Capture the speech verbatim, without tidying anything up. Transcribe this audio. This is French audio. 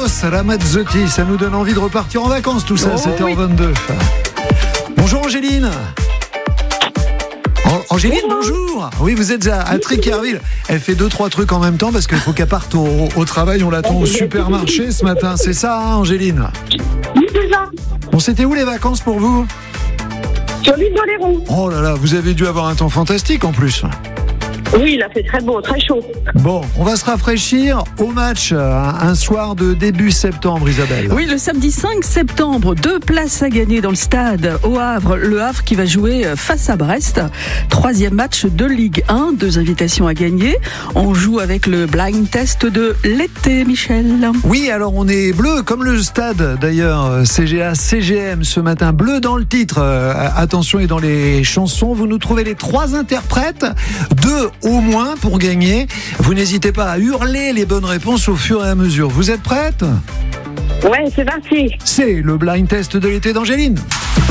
Ramazzotti. Ça nous donne envie de repartir en vacances, tout ça, oh, sept heures vingt-deux. Oui. Bonjour Angéline. Angéline, bonjour. Oui, vous êtes à, à Tréquerville. Elle fait deux, trois trucs en même temps parce qu'il faut qu'elle parte au, au travail. On l'attend au supermarché ce matin. C'est ça, hein, Angéline? Oui, c'est ça. Bon, c'était où les vacances pour vous? Sur l'île d'Oléron. Oh là là, vous avez dû avoir un temps fantastique en plus. Oui, il a fait très beau, très chaud. Bon, on va se rafraîchir au match, un soir de début septembre, Isabelle. Oui, le samedi cinq septembre, deux places à gagner dans le stade au Havre. Le Havre qui va jouer face à Brest. Troisième match de Ligue un, deux invitations à gagner. On joue avec le blind test de l'été, Michel. Oui, alors on est bleu, comme le stade d'ailleurs, C G A C G M ce matin. Bleu dans le titre, euh, attention, et dans les chansons, vous nous trouvez les trois interprètes, deux au moins pour gagner. Vous n'hésitez pas à hurler les bonnes réponses au fur et à mesure. Vous êtes prêtes? Ouais, c'est parti. C'est le blind test de l'été d'Angéline.